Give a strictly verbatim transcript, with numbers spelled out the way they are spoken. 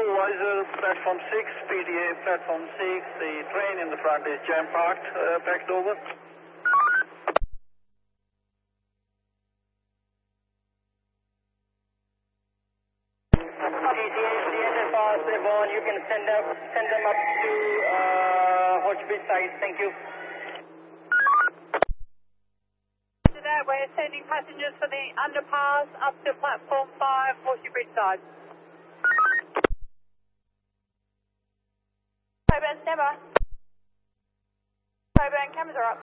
Supervisor, platform six, P D A, platform six. The train in the front is jam parked, uh, packed over. P D A, the N F R, Devon, you can send up, send them up to uh, Hodge Bridge side. Thank you. Today we're sending passengers for the underpass up to platform five, Horseshoe Bridge side. Coburn, stand by. Coburn, cameras are up.